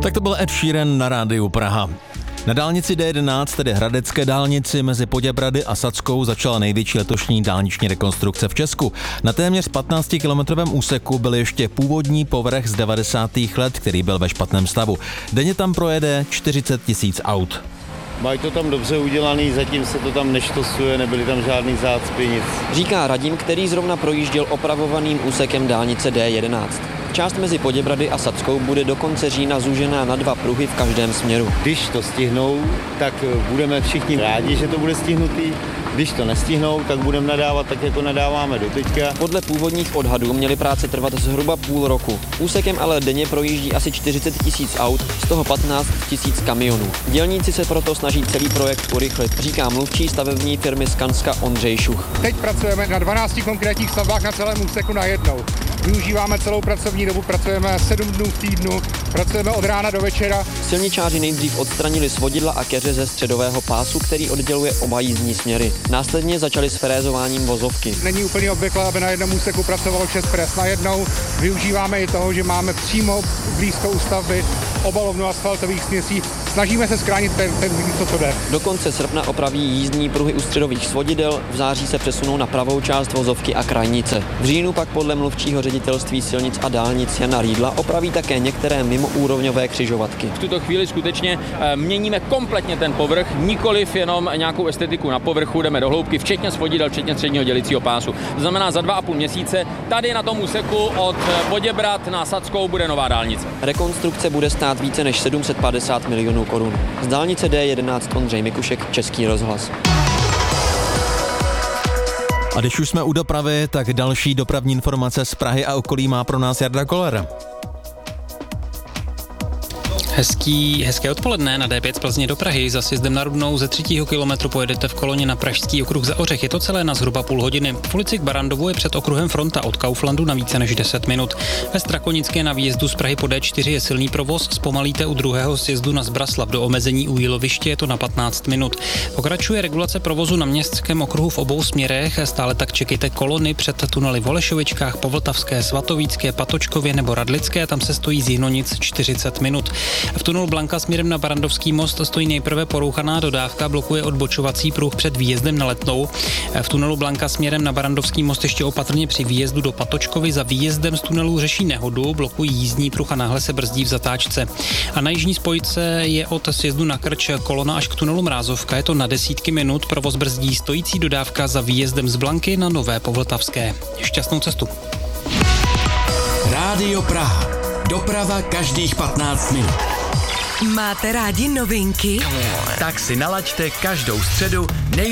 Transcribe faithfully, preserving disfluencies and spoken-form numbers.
Tak to byl Ed Sheeran na rádiu Praha. Na dálnici D jedenáct, tedy hradecké dálnici mezi Poděbrady a Sackou, začala největší letošní dálniční rekonstrukce v Česku. Na téměř patnáctikilometrovém úseku byl ještě původní povrch z devadesátých let, který byl ve špatném stavu. Denně tam projede čtyřicet tisíc aut. Mají to tam dobře udělaný, zatím se to tam neštosuje, nebyly tam žádný zácpy, nic. Říká Radim, který zrovna projížděl opravovaným úsekem dálnice D jedenáct. Část mezi Poděbrady a Sackou bude do konce října zúžená na dva pruhy v každém směru. Když to stihnou, tak budeme všichni rádi, že to bude stihnutý. Když to nestihnou, tak budeme nadávat tak, jako nadáváme doteďka. Podle původních odhadů měly práce trvat zhruba půl roku. Úsekem ale denně projíždí asi čtyřicet tisíc aut, z toho patnáct tisíc kamionů. Dělníci se proto snaží celý projekt urychlit, říká mluvčí stavební firmy Skanska Ondřej Šuch. Teď pracujeme na dvanácti konkrétních stavbách na celém úseku najednou. Využíváme celou pracovní dobu, pracujeme sedm dnů v týdnu, pracujeme od rána do večera. Silničáři nejdřív odstranili svodidla a keře ze středového pásu, který odděluje oba jízdní směry. Následně začali s frézováním vozovky. Není úplně obvyklé, aby na jednom úseku pracovalo šest frés najednou. Využíváme i toho, že máme přímo blízko u stavby obalovnu asfaltových směsí. Snažíme se zkránit ten, ten co to jde. Do konce srpna opraví jízdní pruhy u středových svodidel, v září se přesunou na pravou část vozovky a krajnice. V říjnu pak podle mluvčího ředitelství silnic a dálnic Jana Rýdla opraví také některé mimoúrovňové křižovatky. V tuto chvíli skutečně měníme kompletně ten povrch, nikoliv jenom nějakou estetiku na povrchu, jdeme do hloubky, včetně svodidel, včetně středního dělicího pásu. To znamená, za dva a půl měsíce tady na tom úseku od Poděbrad na Sackou bude nová dálnice. Rekonstrukce bude stát více než sedm set padesát milionů korun. Z dálnice D jedenáct Ondřej Mikušek, Český rozhlas. A když už jsme u dopravy, tak další dopravní informace z Prahy a okolí má pro nás Jarda Koller. Hezký, hezké odpoledne na D pět z Plzně do Prahy. Za sjezdem na Rudnou ze třetího kilometru pojedete v koloně na Pražský okruh za Ořech. Je to celé na zhruba půl hodiny. V ulici k Barandovu je před okruhem fronta od Kauflandu na více než deset minut. Ve Strakonické na výjezdu z Prahy po D čtyři je silný provoz. Zpomalíte u druhého sjezdu na Zbraslav do omezení u Jíloviště, je to na patnáct minut. Pokračuje regulace provozu na Městském okruhu v obou směrech. Stále tak čekejte kolony před tunely v Holešovičkách, Povltavské, Svatovícké, Patočkově nebo Radlické. Tam se stojí z Jinonic čtyřicet minut. V tunelu Blanka směrem na Barandovský most stojí nejprve porouchaná dodávka, blokuje odbočovací pruh před výjezdem na Letnou. V tunelu Blanka směrem na Barandovský most ještě opatrně při výjezdu do Patočkovy, za výjezdem z tunelu řeší nehodu, blokují jízdní pruh a náhle se brzdí v zatáčce. A na jižní spojce je od sjezdu na Krč kolona až k tunelu Mrázovka, je to na desítky minut, provoz brzdí stojící dodávka za výjezdem z Blanky na Nové Povltavské. Šťastnou cestu. Rádio Praha. Doprava každých patnáct minut. Máte rádi novinky? Tak si nalaďte každou středu nej